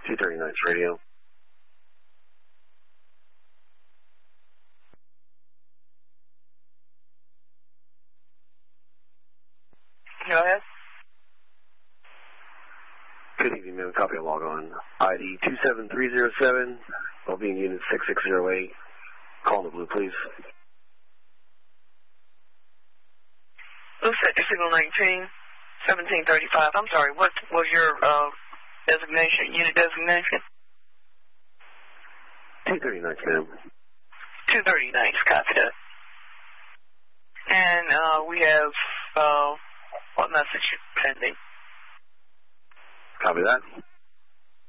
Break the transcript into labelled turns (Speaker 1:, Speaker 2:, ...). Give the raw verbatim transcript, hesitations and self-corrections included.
Speaker 1: two thirty-ninth radio.
Speaker 2: Go ahead.
Speaker 1: Good evening, ma'am. Copy and log on. I D two seven three zero seven, well-being unit six six zero eight. Call the blue, please.
Speaker 2: Blue sector signal nineteen, seventeen thirty-five. I'm sorry, what was your uh, designation, unit designation?
Speaker 1: two thirty-ninth, ma'am.
Speaker 2: two thirty-ninth, copy that. And uh, we have, uh, what message pending?
Speaker 1: Copy that.